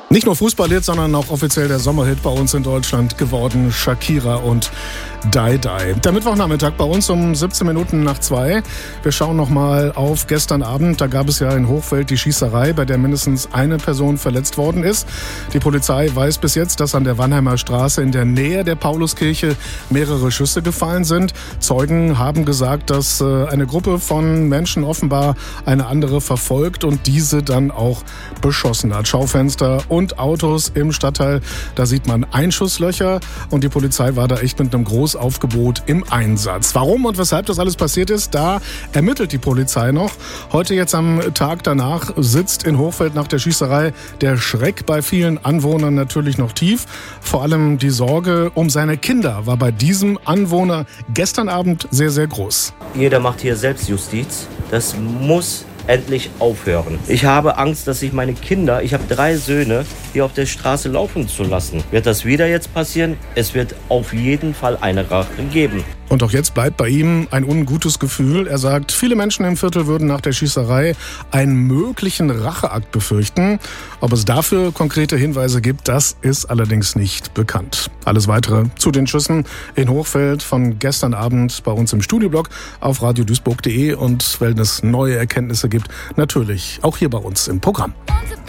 Nicht nur Fußballhit, sondern auch offiziell der Sommerhit bei uns in Deutschland geworden. Shakira und Die Die. Der Mittwochnachmittag bei uns um 17 Minuten nach 2. Wir schauen nochmal auf gestern Abend. Da gab es ja in Hochfeld die Schießerei, bei der mindestens eine Person verletzt worden ist. Die Polizei weiß bis jetzt, dass an der Wannheimer Straße in der Nähe der Pauluskirche mehrere Schüsse gefallen sind. Zeugen haben gesagt, dass eine Gruppe von Menschen offenbar eine andere verfolgt und diese dann auch beschossen hat. Schaufenster und Autos im Stadtteil, da sieht man Einschusslöcher und die Polizei war da echt mit einem Großaufgebot im Einsatz. Warum und weshalb das alles passiert ist, da ermittelt die Polizei noch. Heute jetzt am Tag danach sitzt in Hochfeld nach der Schießerei der Schreck bei vielen Anwohnern natürlich noch tief. Vor allem die Sorge um seine Kinder war bei diesem Anwohner gestern Abend sehr, sehr groß. Jeder macht hier Selbstjustiz. Das muss endlich aufhören. Ich habe Angst, dass ich meine Kinder, ich habe 3 Söhne, hier auf der Straße laufen zu lassen. Wird das wieder jetzt passieren? Es wird auf jeden Fall eine Rache geben. Und auch jetzt bleibt bei ihm ein ungutes Gefühl. Er sagt, viele Menschen im Viertel würden nach der Schießerei einen möglichen Racheakt befürchten. Ob es dafür konkrete Hinweise gibt, das ist allerdings nicht bekannt. Alles Weitere zu den Schüssen in Hochfeld von gestern Abend bei uns im Studioblog auf radiodüisburg.de und wenn es neue Erkenntnisse gibt, natürlich auch hier bei uns im Programm.